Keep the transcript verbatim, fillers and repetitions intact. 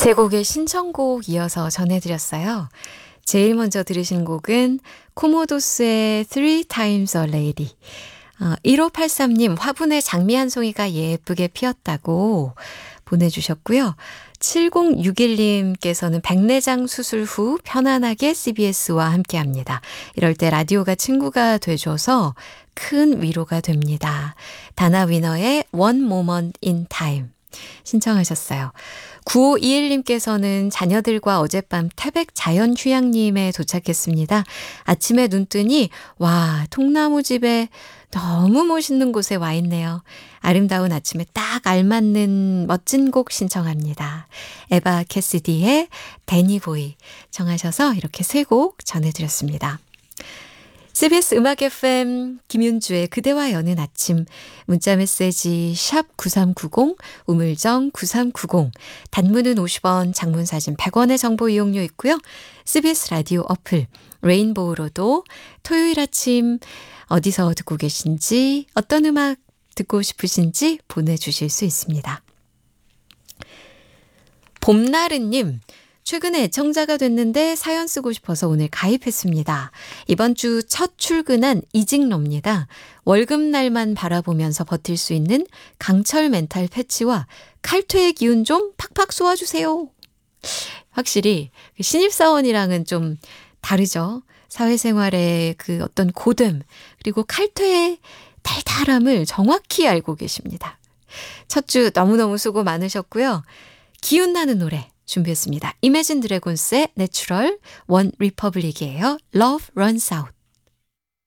세 곡의 신청곡 이어서 전해드렸어요. 제일 먼저 들으신 곡은 코모도스의 Three Times a Lady. 어, 일오팔삼 님 화분에 장미 한 송이가 예쁘게 피었다고 보내주셨고요. 칠공육일 님께서는 백내장 수술 후 편안하게 씨비에스와 함께합니다. 이럴 때 라디오가 친구가 돼줘서 큰 위로가 됩니다. 다나 위너의 One Moment in Time 신청하셨어요. 구오이일 님께서는 자녀들과 어젯밤 태백 자연휴양림에 도착했습니다. 아침에 눈 뜨니 와 통나무집에 너무 멋있는 곳에 와 있네요. 아름다운 아침에 딱 알맞는 멋진 곡 신청합니다. 에바 캐시디의 데니보이 청하셔서 이렇게 세 곡 전해드렸습니다. 씨비에스 음악 에프엠 김윤주의 그대와 여는 아침 문자메시지 샵 구삼구공 우물정 구삼구공 단문은 오십 원 장문사진 백 원의 정보 이용료 있고요. 씨비에스 라디오 어플 레인보우로도 토요일 아침 어디서 듣고 계신지 어떤 음악 듣고 싶으신지 보내주실 수 있습니다. 봄나르님 최근에 애청자가 됐는데 사연 쓰고 싶어서 오늘 가입했습니다. 이번 주 첫 출근한 이직러입니다. 월급날만 바라보면서 버틸 수 있는 강철 멘탈 패치와 칼퇴의 기운 좀 팍팍 쏘아주세요. 확실히 신입사원이랑은 좀 다르죠. 사회생활의 그 어떤 고됨 그리고 칼퇴의 달달함을 정확히 알고 계십니다. 첫 주 너무너무 수고 많으셨고요. 기운나는 노래 준비했습니다. 이매진 드래곤스의 내추럴, 원 리퍼블릭이에요. Love Runs Out.